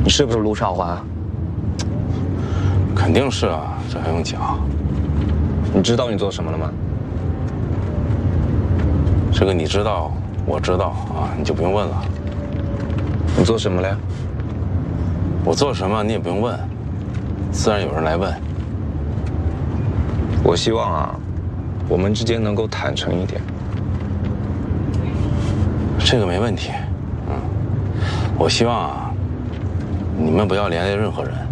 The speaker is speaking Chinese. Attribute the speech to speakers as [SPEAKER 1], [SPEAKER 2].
[SPEAKER 1] 你是不是陆少华？
[SPEAKER 2] 肯定是啊，这还用讲？
[SPEAKER 1] 你知道你做什么了吗？
[SPEAKER 2] 这个你知道，我知道啊，你就不用问了。
[SPEAKER 1] 你做什么了呀？
[SPEAKER 2] 我做什么你也不用问，自然有人来问。
[SPEAKER 1] 我希望啊，我们之间能够坦诚一点。
[SPEAKER 2] 这个没问题，我希望啊，你们不要连累任何人。